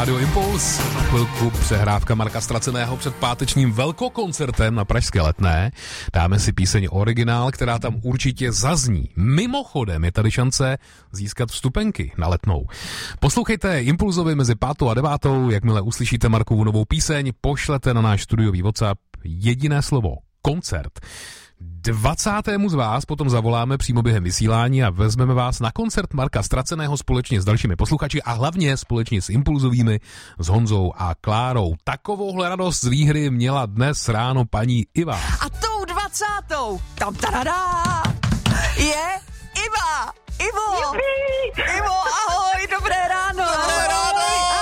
Rádio Impuls. Za chvilku přehrávka Marka Ztraceného před pátečním velkokoncertem na pražské Letné. Dáme si píseň originál, která tam určitě zazní. Mimochodem je tady šance získat vstupenky na Letnou. Poslouchejte Impulzovi mezi 5. a 9. Jakmile uslyšíte Markovu novou píseň, pošlete na náš studiový WhatsApp jediné slovo koncert. 20. z vás potom zavoláme přímo během vysílání a vezmeme vás na koncert Marka Ztraceného společně s dalšími posluchači a hlavně společně s Impulzovými, s Honzou a Klárou. Takovouhle radost z výhry měla dnes ráno paní Iva. A tou 20. tam tadadá, je Iva. Ivo! Ivo, ahoj, dobré ráno! Dobré ráno!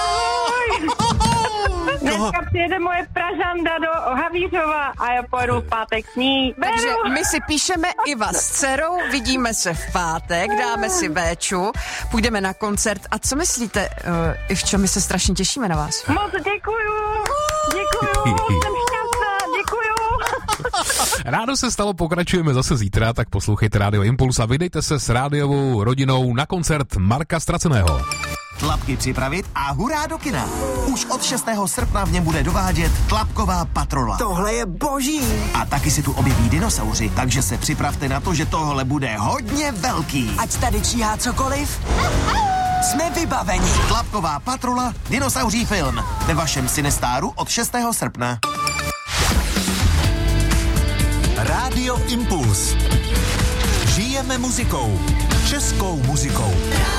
Dneska přijede moje pražanda do Havířova a já pojedu v pátek s ní. Takže my si píšeme Iva s dcerou, vidíme se v pátek, dáme si véču, půjdeme na koncert. A co myslíte, Ivčo, my se strašně těšíme na vás. Moc děkuju, jsem šťastná, děkuju. Ráno se stalo, pokračujeme zase zítra, tak poslouchejte Rádio Impuls a vydejte se s rádiovou rodinou na koncert Marka Ztraceného. Tlapky připravit a hurá do kina. Už od 6. srpna v něm bude dovádět Tlapková patrola. Tohle je boží. A taky si tu objeví dinosauři, takže se připravte na to, že tohle bude hodně velký. Ať tady číhá cokoliv, jsme vybaveni. Tlapková patrola, dinosauří film. Ve vašem Cinestáru od 6. srpna. Rádio Impuls. Žijeme muzikou. Českou muzikou.